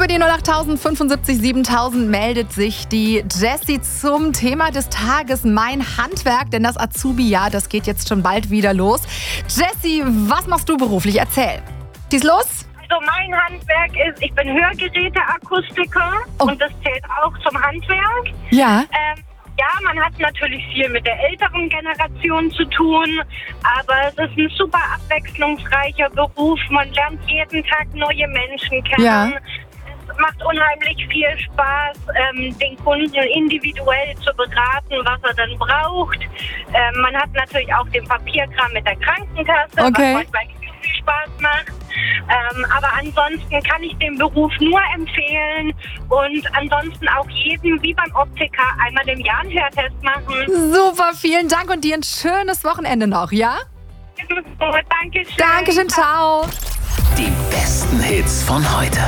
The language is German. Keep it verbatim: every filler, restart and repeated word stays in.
die null acht fünfundsiebzig siebentausend meldet sich die Jessie zum Thema des Tages, mein Handwerk, denn das Azubi-Jahr, das geht jetzt schon bald wieder los. Jessie, was machst du beruflich? Erzähl. Schieß los. Also mein Handwerk ist, ich bin Hörgeräteakustiker Oh. und das zählt auch zum Handwerk. Ja. Ähm, ja, man hat natürlich viel mit der älteren Generation zu tun, aber es ist ein super abwechslungsreicher Beruf. Man lernt jeden Tag neue Menschen kennen. Ja. Es macht unheimlich viel Spaß, ähm, den Kunden individuell zu beraten, was er dann braucht. Ähm, man hat natürlich auch den Papierkram mit der Krankenkasse, Okay. was manchmal nicht viel Spaß macht. Ähm, aber ansonsten kann ich den Beruf nur empfehlen und ansonsten auch jedem, wie beim Optiker, einmal im Jahr einen Hörtest machen. Super, vielen Dank und dir ein schönes Wochenende noch, ja? Dankeschön. Dankeschön, ciao. Die besten Hits von heute.